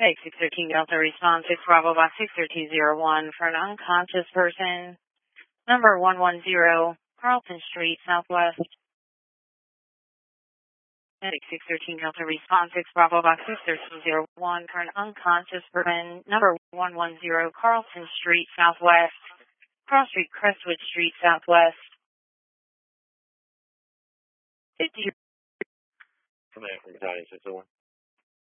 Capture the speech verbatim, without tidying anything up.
six thirteen Delta response six Bravo box six thirteen zero one for an unconscious person. Number one one zero Carlton Street Southwest. six thirteen Delta response six Bravo box six thirteen zero one for an unconscious person. Number one one zero Carlton Street Southwest. Cross Street Crestwood Street Southwest. fifty. Come in from Battalion six oh one.